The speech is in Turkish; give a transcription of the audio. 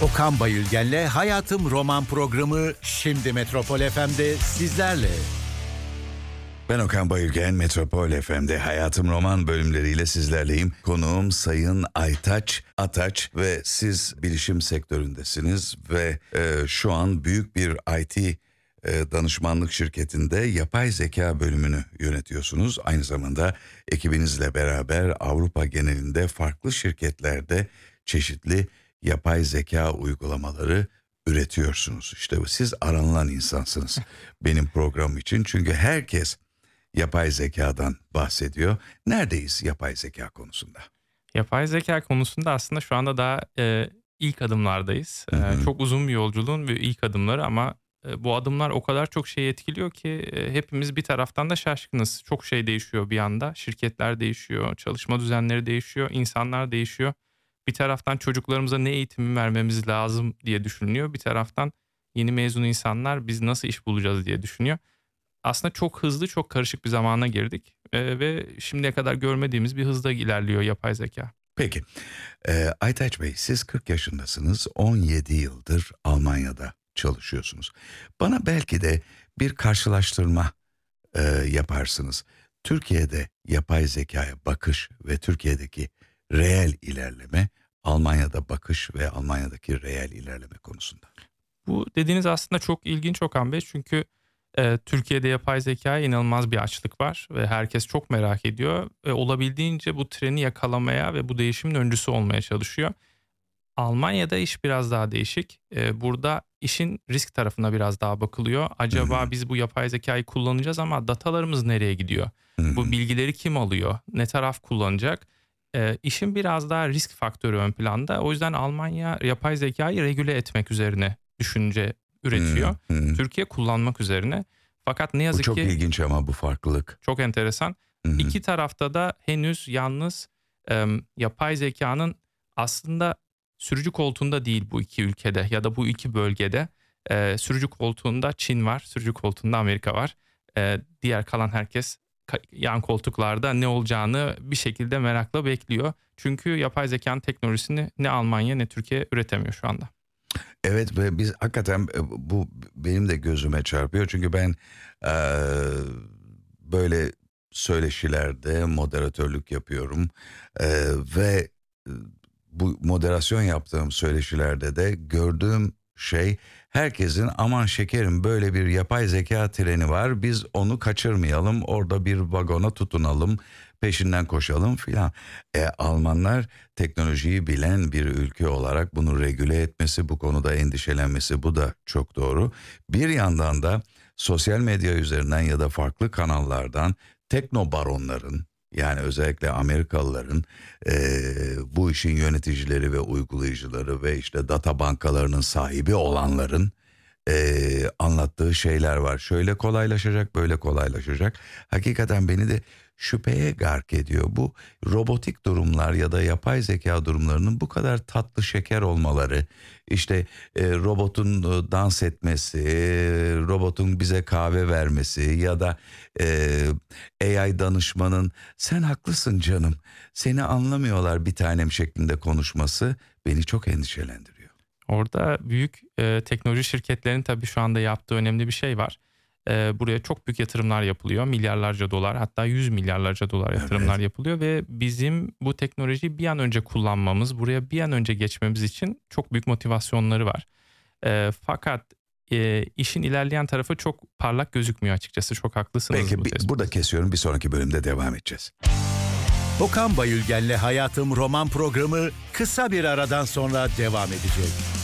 Okan Bayülgen'le Hayatım Roman programı şimdi Metropol FM'de sizlerle. Ben Okan Bayülgen, Metropol FM'de Hayatım Roman bölümleriyle sizlerleyim. Konuğum Sayın Aytaç Ataç ve siz bilişim sektöründesiniz ve şu an büyük bir IT danışmanlık şirketinde yapay zeka bölümünü yönetiyorsunuz. Aynı zamanda ekibinizle beraber Avrupa genelinde farklı şirketlerde çeşitli yapay zeka uygulamaları üretiyorsunuz. İşte siz aranılan insansınız benim program için. Çünkü herkes yapay zekadan bahsediyor. Neredeyiz yapay zeka konusunda? Yapay zeka konusunda aslında şu anda daha ilk adımlardayız. Çok uzun bir yolculuğun ve ilk adımları ama bu adımlar o kadar çok şey etkiliyor ki hepimiz bir taraftan da şaşkınız. Çok şey değişiyor bir anda. Şirketler değişiyor, çalışma düzenleri değişiyor, insanlar değişiyor. Bir taraftan çocuklarımıza ne eğitimi vermemiz lazım diye düşünülüyor. Bir taraftan yeni mezun insanlar biz nasıl iş bulacağız diye düşünüyor. Aslında çok hızlı, çok karışık bir zamana girdik ve şimdiye kadar görmediğimiz bir hızda ilerliyor yapay zeka. Peki, Aytaç Bey siz 40 yaşındasınız, 17 yıldır Almanya'da çalışıyorsunuz. Bana belki de bir karşılaştırma yaparsınız. Türkiye'de yapay zekaya bakış ve Türkiye'deki reel ilerleme, Almanya'da bakış ve Almanya'daki reel ilerleme konusunda. Bu dediğiniz aslında çok ilginç Okan Bey çünkü Türkiye'de yapay zekaya inanılmaz bir açlık var ve herkes çok merak ediyor. Olabildiğince bu treni yakalamaya ve bu değişimin öncüsü olmaya çalışıyor. Almanya'da iş biraz daha değişik. Burada işin risk tarafına biraz daha bakılıyor. Acaba biz bu yapay zekayı kullanacağız ama datalarımız nereye gidiyor? Bu bilgileri kim alıyor? Ne taraf kullanacak? İşin biraz daha risk faktörü ön planda. O yüzden Almanya yapay zekayı regüle etmek üzerine düşünce üretiyor. Türkiye kullanmak üzerine. Fakat ne yazık bu çok ki... ilginç ama bu farklılık. Çok enteresan. İki tarafta da henüz yalnız yapay zekanın aslında sürücü koltuğunda değil bu iki ülkede ya da bu iki bölgede. Sürücü koltuğunda Çin var, sürücü koltuğunda Amerika var. Diğer kalan herkes yan koltuklarda ne olacağını bir şekilde merakla bekliyor. Çünkü yapay zekanın teknolojisini ne Almanya ne Türkiye üretemiyor şu anda. Evet ve biz hakikaten bu benim de gözüme çarpıyor. Çünkü ben böyle söyleşilerde moderatörlük yapıyorum ve bu moderasyon yaptığım söyleşilerde de gördüğüm şey herkesin aman şekerim böyle bir yapay zeka treni var biz onu kaçırmayalım orada bir vagona tutunalım peşinden koşalım filan. Almanlar teknolojiyi bilen bir ülke olarak bunu regüle etmesi bu konuda endişelenmesi bu da çok doğru. Bir yandan da sosyal medya üzerinden ya da farklı kanallardan teknobaronların yani özellikle Amerikalıların bu işin yöneticileri ve uygulayıcıları ve işte data bankalarının sahibi olanların anlattığı şeyler var. Şöyle kolaylaşacak, böyle kolaylaşacak. Hakikaten beni de şüpheye gark ediyor. Bu robotik durumlar ya da yapay zeka durumlarının bu kadar tatlı şeker olmaları, işte robotun dans etmesi, robotun bize kahve vermesi ya da AI danışmanın sen haklısın canım, seni anlamıyorlar bir tanem şeklinde konuşması beni çok endişelendiriyor. Orada büyük teknoloji şirketlerinin tabii şu anda yaptığı önemli bir şey var. Buraya çok büyük yatırımlar yapılıyor. Milyarlarca dolar hatta 100 milyarlarca dolar yatırımlar yapılıyor ve bizim bu teknolojiyi bir an önce kullanmamız, buraya bir an önce geçmemiz için çok büyük motivasyonları var. Fakat işin ilerleyen tarafı çok parlak gözükmüyor açıkçası. Çok haklısınız. Peki burada kesiyorum bir sonraki bölümde devam edeceğiz. Okan Bayülgen'le Hayatım Roman programı kısa bir aradan sonra devam edecek.